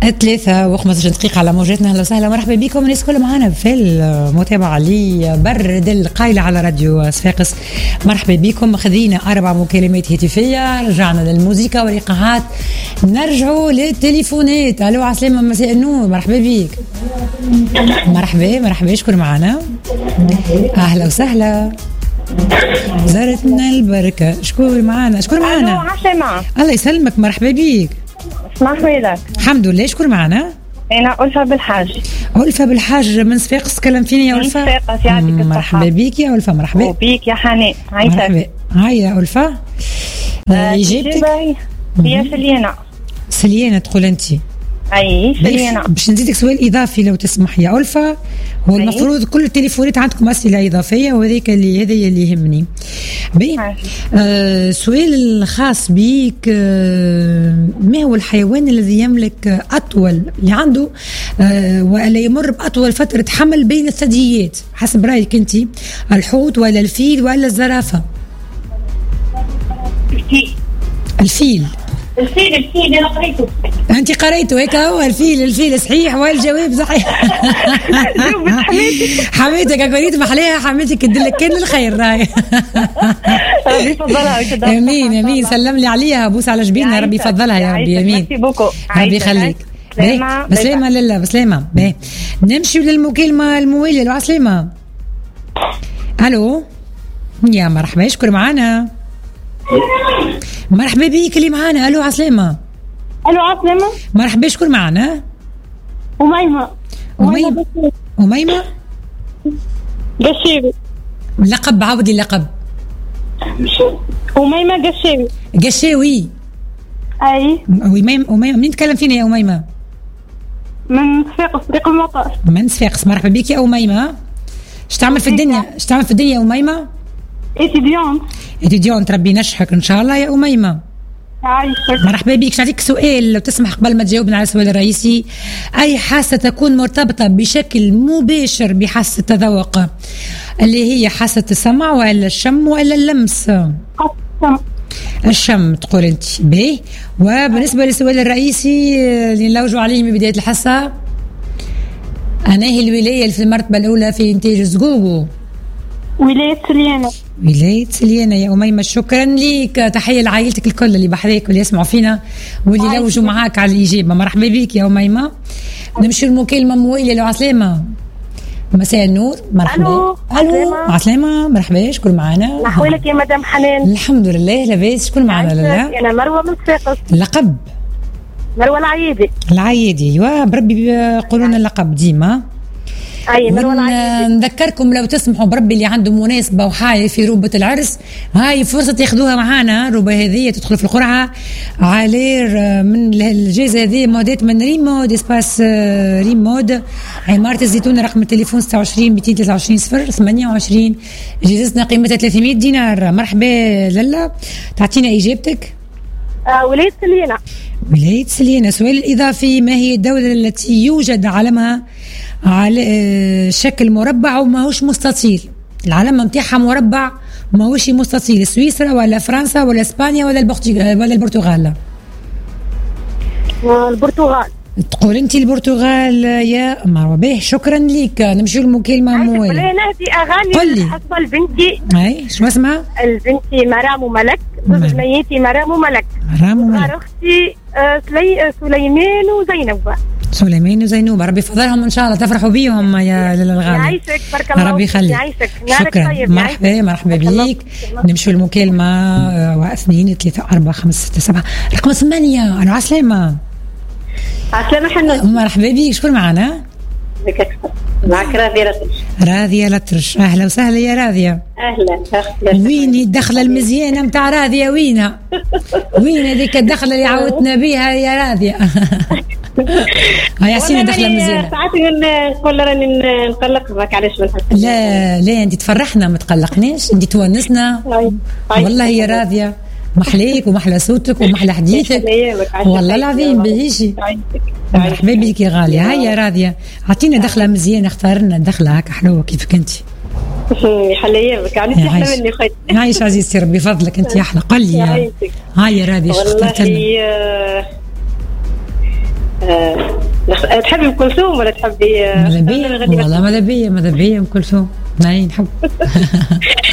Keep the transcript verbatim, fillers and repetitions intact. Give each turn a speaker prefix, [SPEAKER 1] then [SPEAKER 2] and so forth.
[SPEAKER 1] ثلاثة وخمسة عشر دقيقة على موجاتنا. أهلا وسهلا مرحبا بكم الناس الكل معنا في المتابعة لبرد القايلة على راديو صفاقس. مرحبا بكم. خذينا أربع مكالمات هاتفية، رجعنا للموسيقى والإيقاعات، نرجعوا للتليفونات. ألو عسلامة، مساء النور، مرحبا بك. مرحبا مرحبا، شكون معنا؟ أهلا وسهلا، زارتنا البركة. شكون معنا؟ شكون معنا؟
[SPEAKER 2] عسلامة.
[SPEAKER 1] الله يسلمك، مرحبا بك.
[SPEAKER 2] اسمع حويلك.
[SPEAKER 1] الحمد لله، شكون معنا؟
[SPEAKER 2] أنا ألفة بالحاج.
[SPEAKER 1] ألفة بالحاج من صفاقس، تكلم فيني يا ألفة.
[SPEAKER 2] من صفاقس، يعطيك الصحة.
[SPEAKER 1] مرحبا بك يا ألفة. مرحبا.
[SPEAKER 2] وبيك يا حنان، عايشك.
[SPEAKER 1] مرحبا. هاي يا ألفة. إجابتك؟
[SPEAKER 2] هي سليانة.
[SPEAKER 1] سليانة تقول أنت؟
[SPEAKER 2] أي سليانة.
[SPEAKER 1] باش نزيدك سؤال إضافي لو تسمح يا ألفة. هو المفروض كل التليفونات عندكم أسئلة إضافية، وهذيك اللي هذا اللي يهمني. بيه آه سؤال الخاص بيك، آه ما هو الحيوان الذي يملك أطول اللي عنده آه ولا يمر بأطول فترة حمل بين الثدييات حسب رأيك أنت؟ الحوت ولا الفيل ولا الزرافة؟
[SPEAKER 2] الفيل.
[SPEAKER 1] الفيل
[SPEAKER 2] الفيل الفيل أنا قريته.
[SPEAKER 1] أنت قريته هيك؟ هو الفيل الفيل صحيح، والجواب صحيح. حميتك قريت محليها، حميتك تدلك كل الخير راي.
[SPEAKER 2] ربي يفضلها.
[SPEAKER 1] امين امين، سلم لي عليها، بوس على جبينها، ربي يفضلها يا ربي. امين، ربي يخليك. بسلامة لله بسلامة. باهي نمشي للمكالمة الموالية. لو عسلامة. الو يا مرحبا، شكرا معانا. مرحبا بيك اللي معانا. الو عسلامة.
[SPEAKER 3] الو عسلامة.
[SPEAKER 1] مرحبا، شكون معنا؟
[SPEAKER 3] أميمة.
[SPEAKER 1] أميمة أميمة
[SPEAKER 3] قشيبي.
[SPEAKER 1] لقب، عاودي اللقب.
[SPEAKER 3] أميمة قشيبي.
[SPEAKER 1] قشاوي.
[SPEAKER 3] أي.
[SPEAKER 1] أميمة أميمة، منين تكلم فينا يا أميمة؟
[SPEAKER 3] من صفاقس طريق المطار.
[SPEAKER 1] من صفاقس. مرحبا بك يا أميمة. اش تعمل في الدنيا؟ اش تعمل في الدنيا يا أميمة؟
[SPEAKER 3] إتيديونت.
[SPEAKER 1] إتيديونت، ربي ينجحك إن شاء الله يا أميمة.
[SPEAKER 3] عايشك.
[SPEAKER 1] مرحبا بك. نعطيك سؤال لو تسمح قبل ما تجاوبنا على السؤال الرئيسي. أي حاسة تكون مرتبطة بشكل مباشر بحاسة التذوق، اللي هي حاسة السمع ولا الشم ولا اللمس؟
[SPEAKER 3] الشم.
[SPEAKER 1] الشم تقول أنت. باهي. وبالنسبة للسؤال الرئيسي اللي نلوجوا عليه من بداية الحصة، أنا هي الولاية اللي في المرتبة الأولى في إنتاج الزقوق؟
[SPEAKER 3] ولاية سليانة.
[SPEAKER 1] ولاية سليانة يا أميمة، شكرا ليك. تحية لعائلتك الكل اللي بحذاك واللي يسمعوا فينا واللي لوجوا معاك على الإجابة. مرحبا بك يا أميمة. نمشي المكالمة موالية. لو عسلامة. مساء النور. مرحبا.
[SPEAKER 3] ألو
[SPEAKER 1] ألو عسلامة. مرحبا، شكون معنا؟
[SPEAKER 3] نحوالك يا مدام حنان.
[SPEAKER 1] الحمد لله لاباس. شكون معنا؟ لا
[SPEAKER 3] أنا مروة من صفاقس.
[SPEAKER 1] اللقب؟
[SPEAKER 3] مروة العيادي.
[SPEAKER 1] العيادي، ايوا بربي يقولون اللقب ديما.
[SPEAKER 3] أي مروة العيادي.
[SPEAKER 1] نذكركم لو تسمحوا بربي اللي عنده مناسبة وحاجة في روبة العرس، هاي فرصة ياخذوها معانا. روبة هذه تدخل في القرعة على من الجائزة هذه مودات من ريمود اسباس ريمود عمارة الزيتون. رقم التليفون ستة وعشرين مئتين وثلاثة وعشرين صفر ثمانية وعشرين. جائزتنا قيمتها ثلاثمئة دينار. مرحبا لالا، تعطينا إجابتك.
[SPEAKER 3] آه ولاية سليانة.
[SPEAKER 1] ولاية سليانة. سؤال الإضافي، ما هي الدولة التي يوجد علمها على شكل مربع وما هوش مستطيل؟ العلم نتاعها مربع وما هوش مستطيل. سويسرا ولا فرنسا ولا اسبانيا ولا البرتغال ولا البرتغال؟
[SPEAKER 3] البرتغال.
[SPEAKER 1] تقول انت البرتغال يا مروه. باهي شكرا لك. نمشيو للمكالمه مواليه.
[SPEAKER 3] انا نهدي اغاني
[SPEAKER 1] قولي.
[SPEAKER 3] حسب البنتي.
[SPEAKER 1] اي شو اسمها؟
[SPEAKER 3] البنتي مرام وملك. زوج بنياتي مرام وملك.
[SPEAKER 1] مرام وملك.
[SPEAKER 3] اختي آه سلي... سليمان وزينب.
[SPEAKER 1] سليمان وزينوب، ربي يفضلهم ان شاء الله، تفرحوا بيهم يا الغالي.
[SPEAKER 3] يعيشك بارك الله.
[SPEAKER 1] ربي يخليك. شكرا.
[SPEAKER 3] طيب.
[SPEAKER 1] مرحبا مرحبا بيك. نمشوا المكالمه واثنين ثلاثة أربعة خمسة ستة سبعة رقم ثمانية. أنا عسلامة.
[SPEAKER 3] عسلامة حنان.
[SPEAKER 1] مرحبا بيك. شكون معنا؟
[SPEAKER 3] معك راضية لطرش.
[SPEAKER 1] راضية لطرش. أهلا وسهلا يا راضية.
[SPEAKER 3] أهلا.
[SPEAKER 1] وين الدخلة المزيانة متاع راضية؟ وينها؟ وين هذيك الدخلة اللي عودتنا بها يا راضية؟ هاي عسينا دخلة مزيانة.
[SPEAKER 3] ساعات نقول راني نقلق معك علاش ما نحس.
[SPEAKER 1] لا لا، أنت تفرحنا ما تقلقناش، أنت تونسنا والله يا راضية. محليك ومحلى صوتك ومحلى حديثك والله العظيم. بعيشي. مرحبا بك يا غالية. هيا راضية، عطينا دخلة مزيانة، اختارنا دخلة هكا حلوة كيفك انت.
[SPEAKER 3] يحلى ايامك. يعني احلى مني خويا.
[SPEAKER 1] عايش عزيزتي ربي فضلك. انت احلى. قل لي هاي يا راضية.
[SPEAKER 3] والله آه، تحبي ام كلثوم ولا تحبي
[SPEAKER 1] ماذا بيا والله ماذا بيا ماذا بيا ام كلثوم نعم نحب